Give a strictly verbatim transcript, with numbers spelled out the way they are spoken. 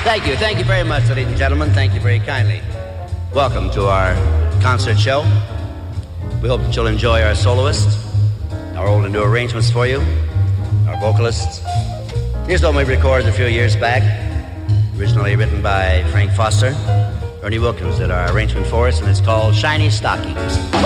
Thank you. Thank you very much, ladies and gentlemen. Thank you very kindly. Welcome to our concert show. We hope that you'll enjoy our soloists, our old and new arrangements for you, our vocalists. Here's one we recorded a few years back, originally written by Frank Foster. Ernie Wilkins did our arrangement for us, and it's called Shiny Stockings.